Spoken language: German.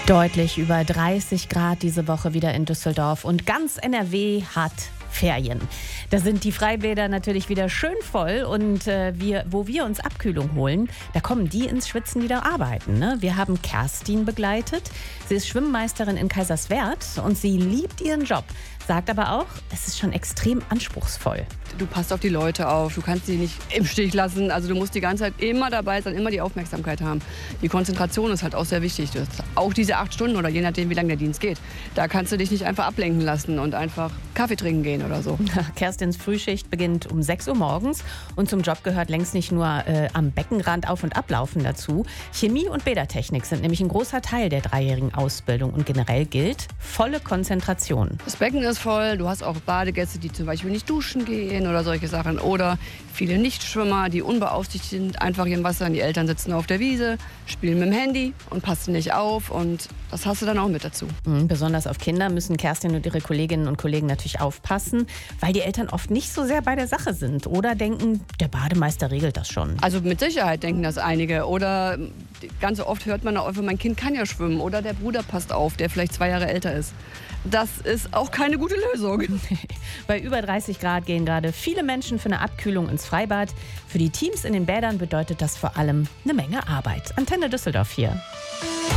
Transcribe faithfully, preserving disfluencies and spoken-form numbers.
Deutlich über dreißig Grad diese Woche wieder in Düsseldorf und ganz N R W hat Ferien. Da sind die Freibäder natürlich wieder schön voll und äh, wir, wo wir uns Abkühlung holen, da kommen die ins Schwitzen, die da arbeiten. Ne? Wir haben Kerstin begleitet. Sie ist Schwimmmeisterin in Kaiserswerth und sie liebt ihren Job. Sagt aber auch, es ist schon extrem anspruchsvoll. Du passt auf die Leute auf, du kannst sie nicht im Stich lassen. Also du musst die ganze Zeit immer dabei sein, immer die Aufmerksamkeit haben. Die Konzentration ist halt auch sehr wichtig. Das auch diese acht Stunden oder je nachdem, wie lange der Dienst geht. Da kannst du dich nicht einfach ablenken lassen und einfach Kaffee trinken gehen oder so. Kerstins Frühschicht beginnt um sechs Uhr morgens und zum Job gehört längst nicht nur äh, am Beckenrand auf- und ablaufen dazu. Chemie und Bädertechnik sind nämlich ein großer Teil der dreijährigen Ausbildung und generell gilt volle Konzentration. Das Becken ist voll, du hast auch Badegäste, die zum Beispiel nicht duschen gehen oder solche Sachen. Oder viele Nichtschwimmer, die unbeaufsichtigt sind, einfach hier im Wasser. Die Eltern sitzen auf der Wiese, spielen mit dem Handy und passen nicht auf. Und das hast du dann auch mit dazu. Mhm, besonders auf Kinder müssen Kerstin und ihre Kolleginnen und Kollegen natürlich aufpassen, weil die Eltern oft nicht so sehr bei der Sache sind oder denken, der Bademeister regelt das schon. Also mit Sicherheit denken das einige. Oder ganz oft hört man auch einfach, mein Kind kann ja schwimmen. Oder der Bruder passt auf, der vielleicht zwei Jahre älter ist. Das ist auch keine gute Lösung. Bei über dreißig Grad gehen gerade viele Menschen für eine Abkühlung ins Freibad. Für die Teams in den Bädern bedeutet das vor allem eine Menge Arbeit. Antenne Düsseldorf hier.